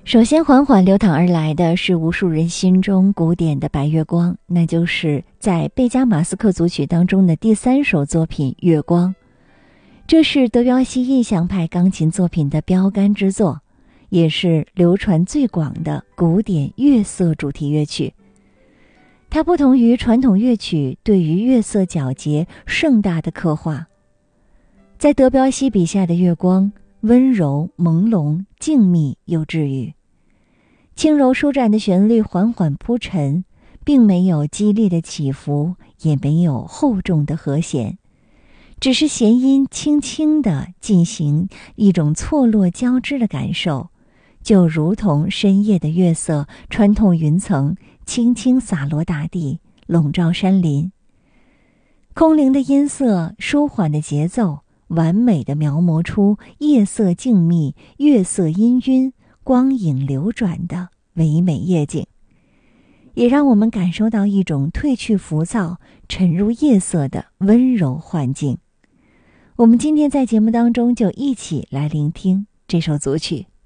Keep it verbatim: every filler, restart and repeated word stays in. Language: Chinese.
首先缓缓流淌而来的是无数人心中古典的白月光，那就是在贝加马斯克组曲当中的第三首作品《月光》。这是德彪西印象派钢琴作品的标杆之作，也是流传最广的古典月色主题乐曲。它不同于传统乐曲对于月色皎洁盛大的刻画，在德彪西笔下的月光温柔朦胧，静谧又治愈。轻柔舒展的旋律缓缓铺陈，并没有激烈的起伏，也没有厚重的和弦，只是弦音轻轻地进行一种错落交织的感受，就如同深夜的月色穿透云层，轻轻洒落大地，笼罩山林。空灵的音色，舒缓的节奏，完美地描摹出夜色静谧、月色氤氲、光影流转的唯美夜景，也让我们感受到一种褪去浮躁、沉入夜色的温柔幻境。我们今天在节目当中就一起来聆听这首组曲。